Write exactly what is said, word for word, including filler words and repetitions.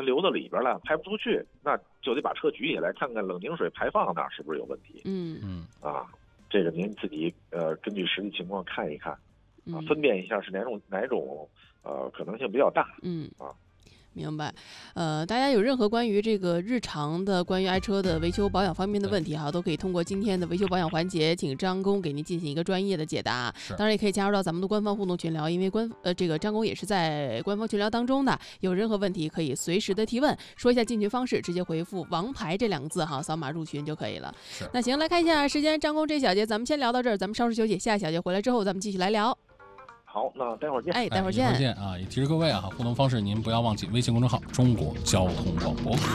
流到里边了，排不出去，那就得把车举起来看看冷凝水排放那儿是不是有问题。 嗯嗯啊，这个您自己呃根据实际情况看一看，啊， 嗯分辨一下是哪种哪种呃可能性比较大。 嗯啊。 明白，呃，大家有任何关于这个日常的关于爱车的维修保养方面的问题哈，都可以通过今天的维修保养环节，请张工给您进行一个专业的解答。当然也可以加入到咱们的官方互动群聊，因为官呃这个张工也是在官方群聊当中的，有任何问题可以随时的提问。说一下进群方式，直接回复“王牌”这两个字哈，扫码入群就可以了。那行，来看一下时间，张工这小节咱们先聊到这儿，咱们稍事休息，下一小节回来之后咱们继续来聊。 好，那待会儿见。 哎，待会儿见。 哎、一会儿见啊！也提示各位啊，互动方式您不要忘记微信公众号“中国交通广播”。